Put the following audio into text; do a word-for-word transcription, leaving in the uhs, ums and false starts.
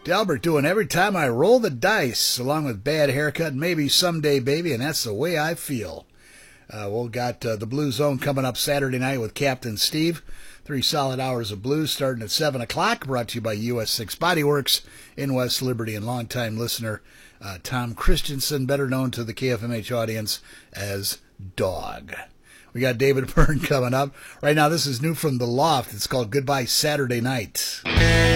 Delbert doing Every Time I Roll the Dice, along with Bad Haircut, Maybe Someday Baby, and That's the Way I Feel. Uh, we've got uh, the Blue Zone coming up Saturday night with Captain Steve. Three solid hours of blues starting at seven o'clock, brought to you by U S six Body Works in West Liberty, and longtime listener uh, Tom Christensen, better known to the K F M H audience as Dog. We got David Byrne coming up. Right now, this is new from The Loft. It's called Goodbye Saturday Night.